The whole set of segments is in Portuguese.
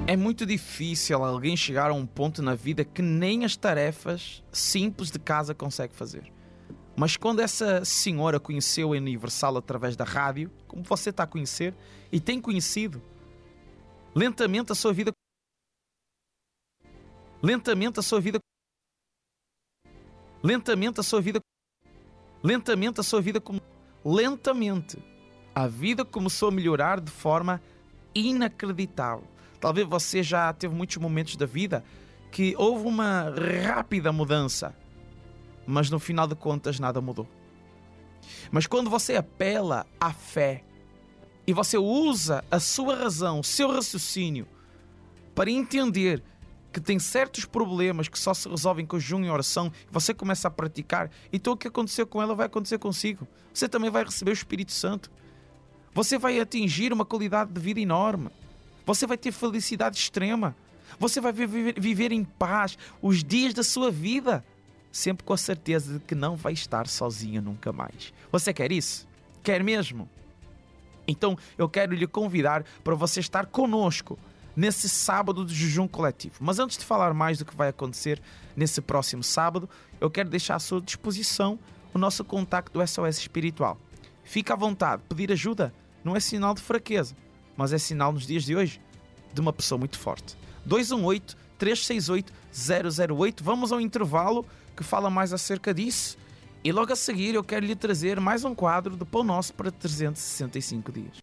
É muito difícil alguém chegar a um ponto na vida que nem as tarefas simples de casa consegue fazer. Mas quando essa senhora conheceu a Universal através da rádio, como você está a conhecer e tem conhecido, lentamente a sua vida a vida começou a melhorar de forma inacreditável. Talvez você já teve muitos momentos da vida que houve uma rápida mudança, mas no final de contas nada mudou. Mas quando você apela à fé e você usa a sua razão, o seu raciocínio para entender que tem certos problemas que só se resolvem com jejum e oração, você começa a praticar, então o que aconteceu com ela vai acontecer consigo. Você também vai receber o Espírito Santo. Você vai atingir uma qualidade de vida enorme. Você vai ter felicidade extrema. Você vai viver em paz os dias da sua vida, sempre com a certeza de que não vai estar sozinho nunca mais. Você quer isso? Quer mesmo? Então eu quero lhe convidar para você estar conosco nesse sábado de jejum coletivo. Mas antes de falar mais do que vai acontecer nesse próximo sábado, eu quero deixar à sua disposição o nosso contacto do SOS Espiritual. Fique à vontade, pedir ajuda não é sinal de fraqueza, mas é sinal nos dias de hoje de uma pessoa muito forte. 218-368-008. Vamos ao intervalo que fala mais acerca disso. E logo a seguir eu quero lhe trazer mais um quadro do Pão Nosso para 365 dias.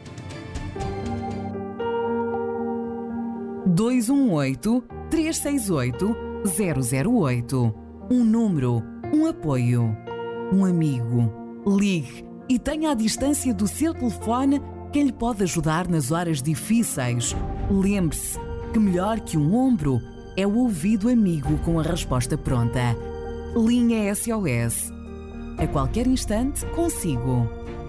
218-368-008. Um número, um apoio, um amigo. Ligue e tenha à distância do seu telefone quem lhe pode ajudar nas horas difíceis. Lembre-se que melhor que um ombro é o ouvido amigo com a resposta pronta. Linha SOS. A qualquer instante, consigo.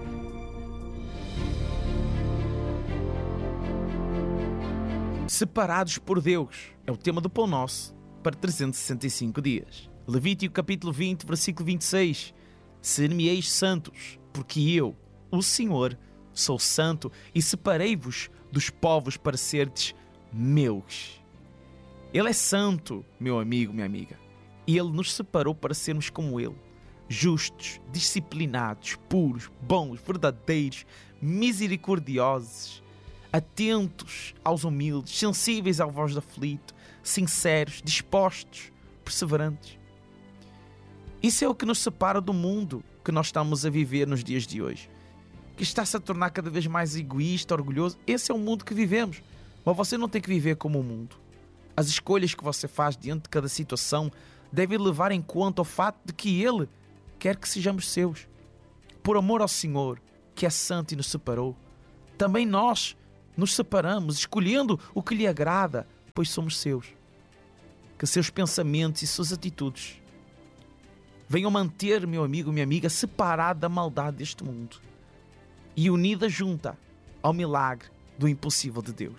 Separados por Deus é o tema do Pão Nosso para 365 dias. Levítico capítulo 20, versículo 26. Ser-me-eis santos, porque eu, o Senhor, sou santo e separei-vos dos povos para serdes meus. Ele é santo, meu amigo, minha amiga, e Ele nos separou para sermos como Ele, justos, disciplinados, puros, bons, verdadeiros, misericordiosos, atentos aos humildes, sensíveis à voz do aflito, sinceros, dispostos, perseverantes. Isso é o que nos separa do mundo que nós estamos a viver nos dias de hoje, que está-se a tornar cada vez mais egoísta, orgulhoso. Esse é o mundo que vivemos, mas você não tem que viver como o mundo. As escolhas que você faz diante de cada situação devem levar em conta o fato de que Ele quer que sejamos seus. Por amor ao Senhor, que é santo e nos separou, também nós nos separamos, escolhendo o que lhe agrada, pois somos seus. Que seus pensamentos e suas atitudes venham manter, meu amigo, minha amiga, separado da maldade deste mundo e unida junta ao milagre do impossível de Deus.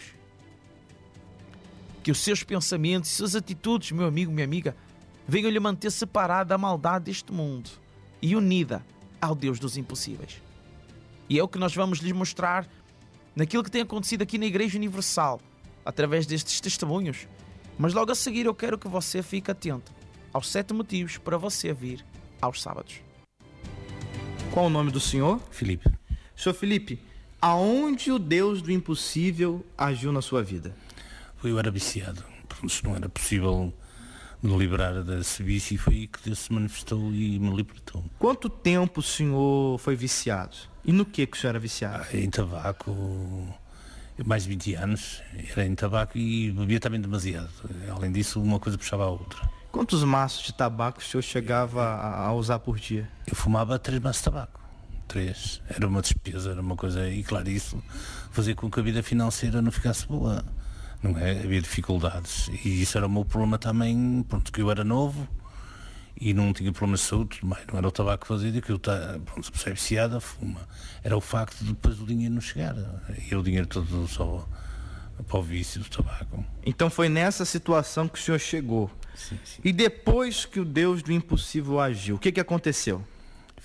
Que os seus pensamentos e suas atitudes, meu amigo, minha amiga, venham lhe manter separado da maldade deste mundo e unida ao Deus dos impossíveis. E é o que nós vamos lhes mostrar naquilo que tem acontecido aqui na Igreja Universal, através destes testemunhos. Mas logo a seguir eu quero que você fique atento aos 7 motivos para você vir aos sábados. Qual o nome do senhor? Filipe. Senhor Filipe, aonde o Deus do impossível agiu na sua vida? Eu era viciado, pronto, não era possível me livrar desse vício e foi aí que Deus se manifestou e me libertou. Quanto tempo o senhor foi viciado? E no que o senhor era viciado? Em tabaco, mais de 20 anos, era em tabaco e bebia também demasiado. Além disso, uma coisa puxava a outra. Quantos maços de tabaco o senhor chegava a usar por dia? Eu fumava 3 maços de tabaco. 3. Era uma despesa, era uma coisa... E claro, isso fazia com que a vida financeira não ficasse boa. Não é? Havia dificuldades. E isso era o meu problema também, pronto, que eu era novo e não tinha problemas de saúde, não era o tabaco que fazia, que eu, pronto, se você é viciada, fuma. Era o facto de depois o dinheiro não chegar. E o dinheiro todo só para o vício do tabaco. Então foi nessa situação que o senhor chegou. Sim, sim. E depois que o Deus do impossível agiu, o que aconteceu?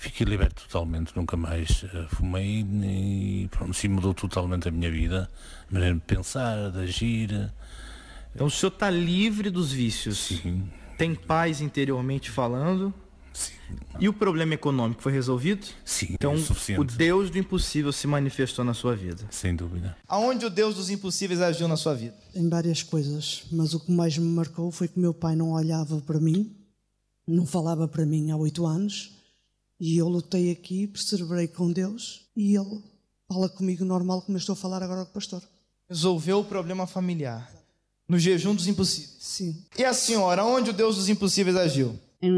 Fiquei liberto totalmente, nunca mais fumei e pronto, sim, mudou totalmente a minha vida, a maneira de pensar, de agir. Então o senhor está livre dos vícios. Sim. Tem paz interiormente falando. Sim. E o problema econômico foi resolvido? Sim, Então é suficiente. o Deus do impossível se manifestou na sua vida. Sem dúvida. Aonde o Deus dos impossíveis agiu na sua vida? Em várias coisas, mas o que mais me marcou foi que meu pai não olhava para mim, não falava para mim há 8 anos, e eu lutei aqui, perseverei com Deus, e ele fala comigo normal como eu estou a falar agora com o pastor. Resolveu o problema familiar no jejum dos impossíveis. Sim. E a senhora, aonde o Deus dos impossíveis agiu?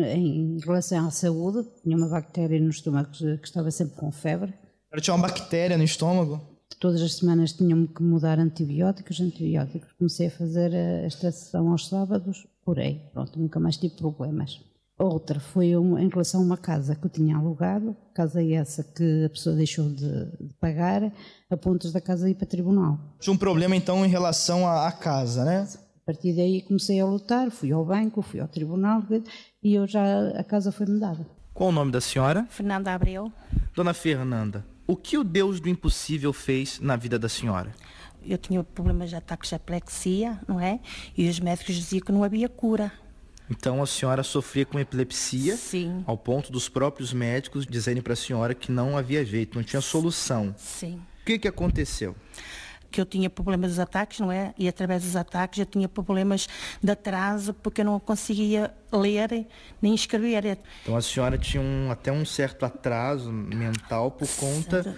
Em relação à saúde, tinha uma bactéria no estômago que estava sempre com febre. Ela tinha uma bactéria no estômago? Todas as semanas tinham que mudar antibióticos. Comecei a fazer esta sessão aos sábados, curei. Pronto, nunca mais tive problemas. Outra foi em relação a uma casa que eu tinha alugado, casa essa que a pessoa deixou de pagar, a pontos da casa ir para tribunal. Tinha um problema então em relação à casa, né? A partir daí comecei a lutar, fui ao banco, fui ao tribunal e a casa foi-me dada. Qual o nome da senhora? Fernanda Abreu. Dona Fernanda, o que o Deus do impossível fez na vida da senhora? Eu tinha problemas de ataques de epilepsia, não é? E os médicos diziam que não havia cura. Então a senhora sofria com epilepsia? Sim. Ao ponto dos próprios médicos dizerem para a senhora que não havia jeito, não tinha solução. Sim. O que aconteceu? Que eu tinha problemas dos ataques, não é? E através dos ataques eu tinha problemas de atraso porque eu não conseguia ler nem escrever. Então a senhora tinha até um certo atraso mental por conta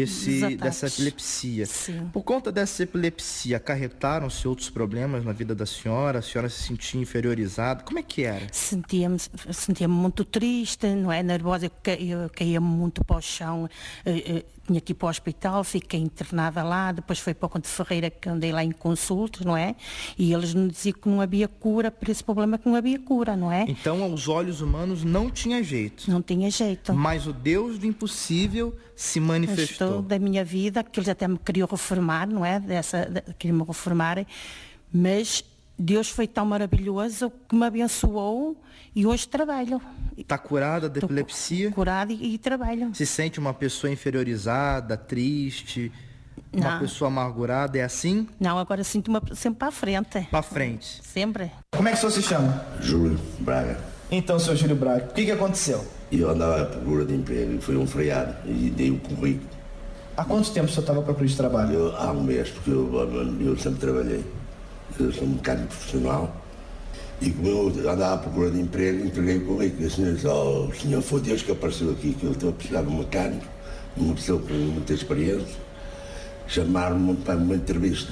dessa epilepsia. Sim. Por conta dessa epilepsia, acarretaram-se outros problemas na vida da senhora? A senhora se sentia inferiorizada? Como é que era? Sentia-me muito triste, não é? Nervosa, eu caía muito para o chão. Tinha que ir para o hospital, fiquei internada lá, depois foi para o Conde Ferreira que andei lá em consultas, não é? E eles me diziam que não havia cura para esse problema, que não havia cura, não é? Então, aos olhos humanos, não tinha jeito. Não tinha jeito. Mas o Deus do impossível se manifestou. Da minha vida, que eles até me queriam reformar, não é? Queriam me reformar, mas Deus foi tão maravilhoso que me abençoou e hoje trabalho. Está curada da epilepsia? Curada e trabalho. Se sente uma pessoa inferiorizada, triste, uma pessoa amargurada, é assim? Não, agora sinto-me sempre para a frente. Para frente. Sempre. Como é que o senhor se chama? Júlio Braga. Então, senhor Júlio Braga, o que aconteceu? Eu andava à procura de emprego e foi um feriado e dei o currículo. Há quanto tempo o senhor estava à procura de trabalho? Há um mês, porque eu sempre trabalhei. Eu sou um mecânico profissional e como eu andava à procura de emprego, entreguei o currículo e a senhora disse: "Oh, senhor, foi Deus que apareceu aqui, que eu estou a precisar de um mecânico, uma pessoa com muita experiência." Chamaram-me para uma entrevista.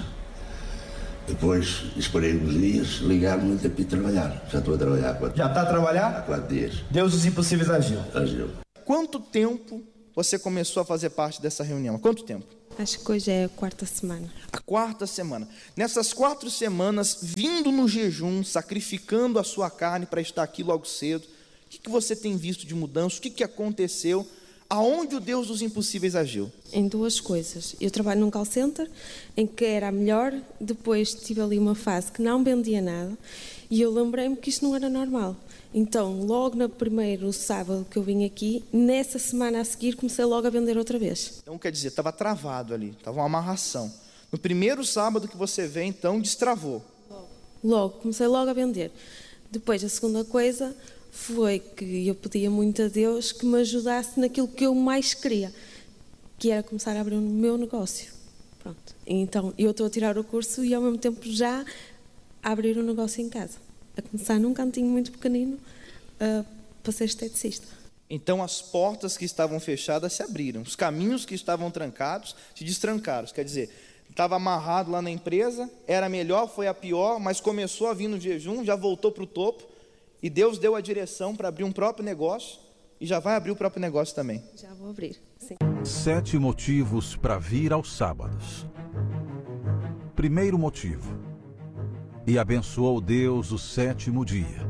Depois esperei uns dias, ligaram-me e para ir trabalhar. Já estou a trabalhar há 4 dias. Já está a trabalhar? Há 4 dias. Deus dos impossíveis agiu. Agiu. Quanto tempo você começou a fazer parte dessa reunião? Quanto tempo? Acho que hoje é a 4ª semana. A 4ª semana. Nessas 4 semanas, vindo no jejum, sacrificando a sua carne para estar aqui logo cedo, o que você tem visto de mudança? O que aconteceu? Aonde o Deus dos impossíveis agiu? Em 2 coisas. Eu trabalho num call center, em que era a melhor, depois tive ali uma fase que não vendia nada, e eu lembrei-me que isto não era normal. Então, logo no primeiro sábado que eu vim aqui, nessa semana a seguir, comecei logo a vender outra vez. Então, quer dizer, estava travado ali, estava uma amarração. No primeiro sábado que você veio, então, destravou. Logo, comecei logo a vender. Depois, a segunda coisa foi que eu pedia muito a Deus que me ajudasse naquilo que eu mais queria, que era começar a abrir o meu negócio. Pronto. Então, eu estou a tirar o curso e, ao mesmo tempo, já a abrir um negócio em casa. A começar num cantinho muito pequenino para ser esteticista. Então as portas que estavam fechadas se abriram, os caminhos que estavam trancados se destrancaram. Quer dizer, estava amarrado lá na empresa, era melhor, foi a pior, mas começou a vir no jejum, já voltou para o topo e Deus deu a direção para abrir um próprio negócio e já vai abrir o próprio negócio também. Já vou abrir, sim. 7 motivos para vir aos sábados. Primeiro motivo: e abençoou Deus o 7º dia.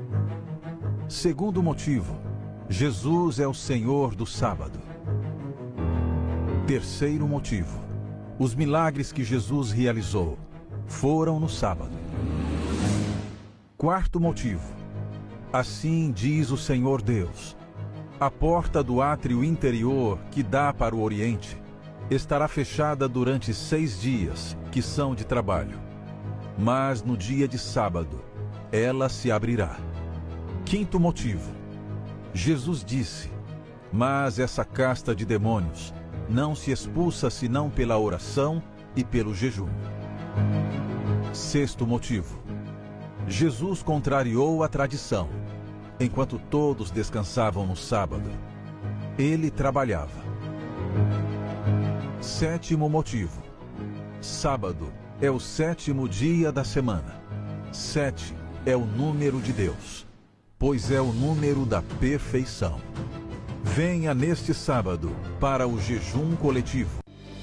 Segundo motivo: Jesus é o Senhor do sábado. Terceiro motivo: os milagres que Jesus realizou foram no sábado. Quarto motivo: assim diz o Senhor Deus: A porta do átrio interior, que dá para o oriente, estará fechada durante 6 dias, que são de trabalho. Mas no dia de sábado, ela se abrirá. 5º motivo. Jesus disse: mas essa casta de demônios não se expulsa senão pela oração e pelo jejum. 6º motivo. Jesus contrariou a tradição. Enquanto todos descansavam no sábado, ele trabalhava. 7º motivo. Sábado é o 7º dia da semana. 7 é o número de Deus, pois é o número da perfeição. Venha neste sábado para o jejum coletivo.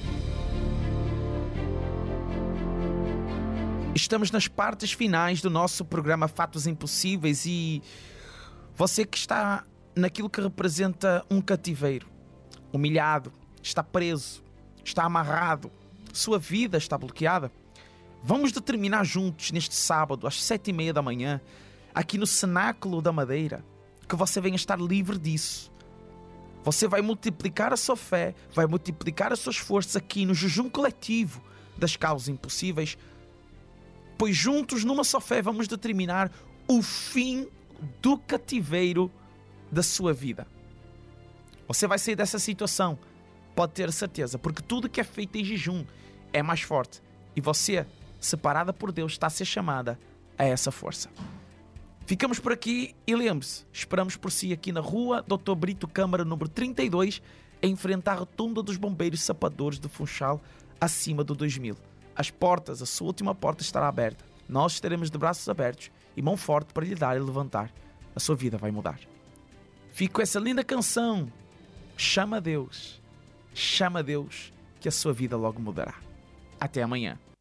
Estamos nas partes finais do nosso programa Fatos Impossíveis e você que está naquilo que representa um cativeiro, humilhado, está preso, está amarrado, sua vida está bloqueada, vamos determinar juntos neste sábado às 7h30 da manhã, aqui no Cenáculo da Madeira, que você venha estar livre disso. Você vai multiplicar a sua fé, vai multiplicar as suas forças aqui no jejum coletivo das causas impossíveis, pois juntos numa só fé vamos determinar o fim do cativeiro da sua vida. Você vai sair dessa situação, pode ter certeza, porque tudo que é feito em jejum é mais forte e você, separada por Deus, está a ser chamada a essa força. Ficamos por aqui e lembre-se, esperamos por si aqui na rua Dr. Brito Câmara, número 32, em frente à rotunda dos bombeiros sapadores de Funchal, acima do 2000. As portas, a sua última porta estará aberta. Nós estaremos de braços abertos e mão forte para lhe dar e levantar. A sua vida vai mudar. Fico com essa linda canção. Chama a Deus, que a sua vida logo mudará. Até amanhã.